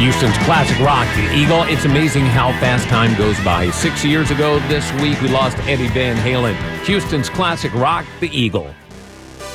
Houston's classic rock, The Eagle. It's amazing how fast time goes by. 6 years ago this week, we lost Eddie Van Halen. Houston's classic rock, The Eagle.